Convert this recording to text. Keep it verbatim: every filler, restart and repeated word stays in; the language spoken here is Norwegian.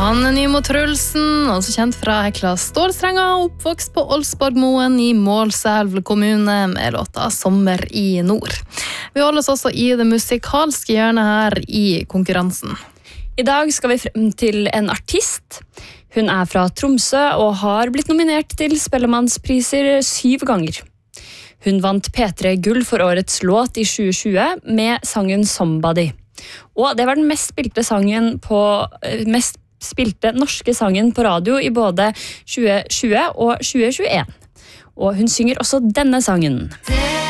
Han er Nymo Trulsen, også kjent fra Hekla Stålstrenger, oppvokst på Olsborgmoen i Målselv kommune med låta Sommer i Nord. Vi holder oss også i det musikalske hjørnet her i konkurransen. I dag skal vi frem til en artist. Hun er fra Tromsø og har blitt nominert til Spellemannspriser syv ganger. Hun vant P tre Gull for årets låt i tjue tjue med sangen Somebody. Og det var den mest spilte sangen på mest spilte norske sangen på radio i både tjue tjue og tjue tjueen. Og hun synger også denne sangen.